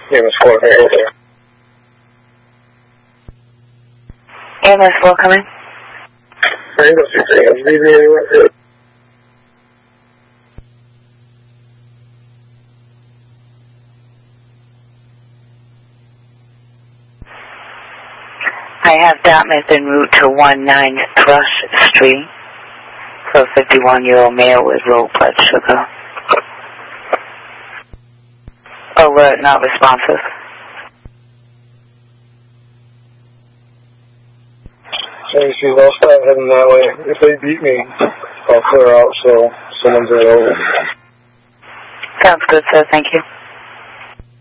Ambulance 4, over there. Ambulance 4 coming. Ambulance 3, I'm leaving anywhere. I have Dartmouth en route to 19 Thrush Street for a 51-year-old male with low blood sugar. Alert, not responsive. Hey, see, I'll start heading that way. If they beat me, I'll clear out so someone's there over. Sounds good, sir. Thank you.